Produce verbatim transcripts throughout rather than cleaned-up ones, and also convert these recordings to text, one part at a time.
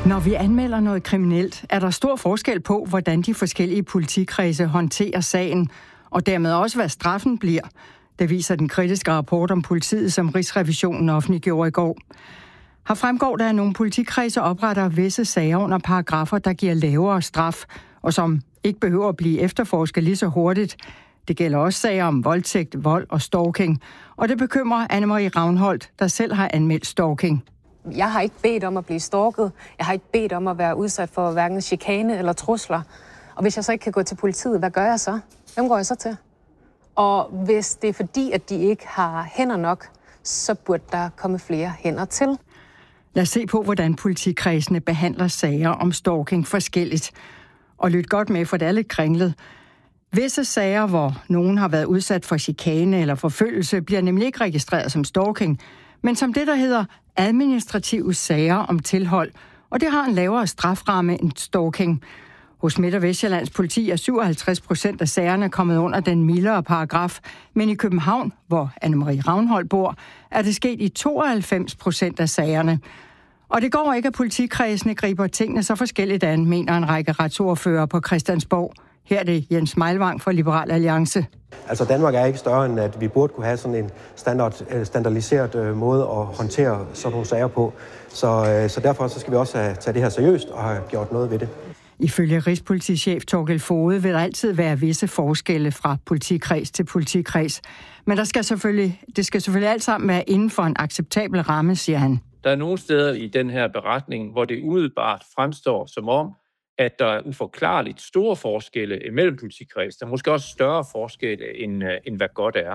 Når vi anmelder noget kriminelt, er der stor forskel på, hvordan de forskellige politikredse håndterer sagen, og dermed også, hvad straffen bliver. Det viser den kritiske rapport om politiet, som Rigsrevisionen offentliggjorde i går. Her fremgår der, at nogle politikredse opretter visse sager under paragrafer, der giver lavere straf, og som ikke behøver at blive efterforsket lige så hurtigt. Det gælder også sager om voldtægt, vold og stalking. Og det bekymrer Anne-Marie Ravnholt, der selv har anmeldt stalking. Jeg har ikke bedt om at blive stalket. Jeg har ikke bedt om at være udsat for hverken chikane eller trusler. Og hvis jeg så ikke kan gå til politiet, hvad gør jeg så? Hvem går jeg så til? Og hvis det er fordi, at de ikke har hænder nok, så burde der komme flere hænder til. Lad os se på, hvordan politikredsene behandler sager om stalking forskelligt. Og lyt godt med, for det er lidt kringlet. Visse sager, hvor nogen har været udsat for chikane eller forfølgelse, bliver nemlig ikke registreret som stalking, men som det, der hedder administrative sager om tilhold, og det har en lavere straframme end stalking. Hos Midt- og Vestjyllands politi er syvoghalvtreds procent af sagerne kommet under den mildere paragraf, men i København, hvor Anne-Marie Ravnholt bor, er det sket i tooghalvfems procent af sagerne. Og det går ikke, at politikredsene griber tingene så forskelligt an, mener en række retsordførere på Christiansborg. Her er det Jens Meilvang fra Liberal Alliance. Altså Danmark er ikke større, end at vi burde kunne have sådan en standard, standardiseret måde at håndtere sådan nogle sager på. Så, så derfor så skal vi også have, tage det her seriøst og have gjort noget ved det. Ifølge Rigspolitichef Thorkild Foged vil der altid være visse forskelle fra politikreds til politikreds. Men der skal selvfølgelig, det skal selvfølgelig alt sammen være inden for en acceptabel ramme, siger han. Der er nogle steder i den her beretning, hvor det umiddelbart fremstår som om, at der er uforklarligt store forskelle imellem politikreds. Der er måske også større forskelle, end, end hvad godt er.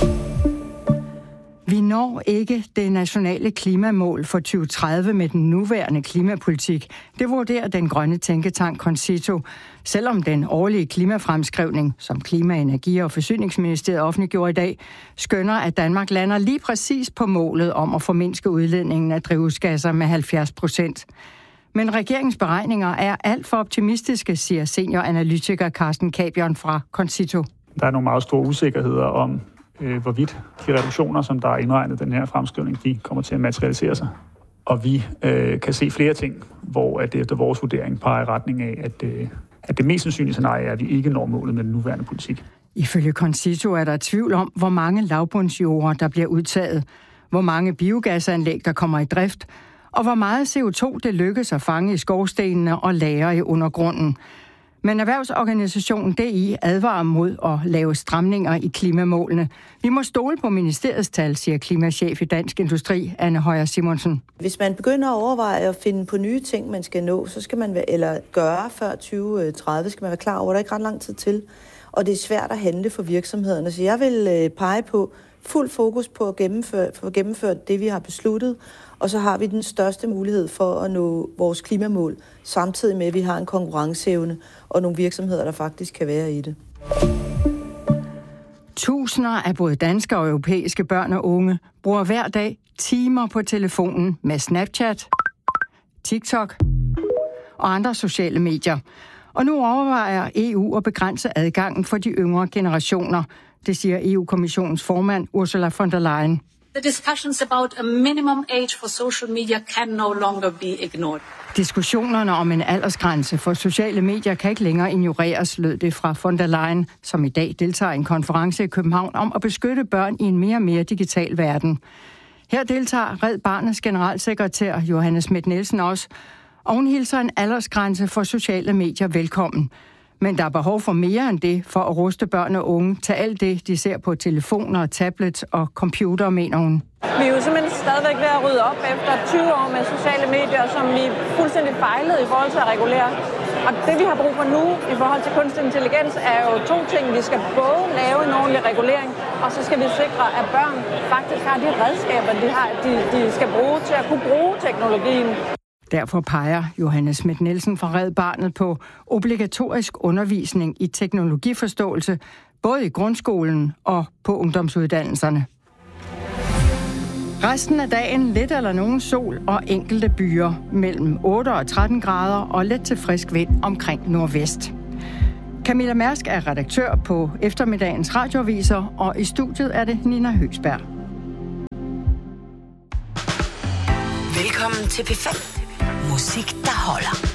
Vi når ikke det nationale klimamål for tyve tredive med den nuværende klimapolitik. Det vurderer den grønne tænketank Concito, selvom den årlige klimafremskrivning, som Klima-, Energi- og Forsyningsministeriet offentliggjorde i dag, skønner, at Danmark lander lige præcis på målet om at formindske udledningen af drivhusgasser med halvfjerds procent. Men regeringens beregninger er alt for optimistiske, siger senioranalytiker Carsten Cabion fra Concito. Der er nogle meget store usikkerheder om, øh, hvorvidt de reduktioner, som der er indregnet den her fremskrivning, de kommer til at materialisere sig. Og vi øh, kan se flere ting, hvor at det efter vores vurdering peger i retning af, at, øh, at det mest sandsynlige scenarie er, at vi ikke når målet med den nuværende politik. Ifølge Concito er der tvivl om, hvor mange lavbundsjorder, der bliver udtaget, hvor mange biogasanlæg, der kommer i drift, og hvor meget C O to det lykkes at fange i skorstenene og lagre i undergrunden. Men erhvervsorganisationen D I advarer mod at lave stramninger i klimamålene. Vi må stole på ministeriets tal, siger klimachef i Dansk Industri, Anne Højer Simonsen. Hvis man begynder at overveje at finde på nye ting, man skal nå, så skal man være, eller gøre før tyve tredive, skal man være klar over, at der er ikke ret lang tid til. Og det er svært at handle for virksomhederne. Så jeg vil pege på fuld fokus på at gennemføre, for at gennemføre det, vi har besluttet. Og så har vi den største mulighed for at nå vores klimamål, samtidig med, at vi har en konkurrenceevne og nogle virksomheder, der faktisk kan være i det. Tusinder af både danske og europæiske børn og unge bruger hver dag timer på telefonen med Snapchat, TikTok og andre sociale medier. Og nu overvejer E U at begrænse adgangen for de yngre generationer. Det siger E U-kommissionens formand Ursula von der Leyen. The discussions about a minimum age for social media can no longer be ignored. Diskussionerne om en aldersgrænse for sociale medier kan ikke længere ignoreres, lød det fra von der Leyen, som i dag deltager i en konference i København om at beskytte børn i en mere og mere digital verden. Her deltager Red Barnets generalsekretær Johanne Schmidt-Nielsen også, og hun hilser en aldersgrænse for sociale medier velkommen. Men der er behov for mere end det for at ruste børn og unge til alt det, de ser på telefoner, tablets og computer, mener hun. Vi er jo simpelthen stadigvæk ved at rydde op efter tyve år med sociale medier, som vi fuldstændig fejlede i forhold til at regulere. Og det, vi har brug for nu i forhold til kunstig intelligens, er jo to ting. Vi skal både lave en ordentlig regulering, og så skal vi sikre, at børn faktisk har de redskaber, de, har, de, de skal bruge til at kunne bruge teknologien. Derfor peger Johanne Schmidt-Nielsen fra Red Barnet på obligatorisk undervisning i teknologiforståelse, både i grundskolen og på ungdomsuddannelserne. Resten af dagen lidt eller nogen sol og enkelte byer mellem otte og tretten grader og let til frisk vind omkring nordvest. Camilla Mærsk er redaktør på eftermiddagens radioaviser, og i studiet er det Nina Høgsberg. Velkommen til P fem. Musik, der holder.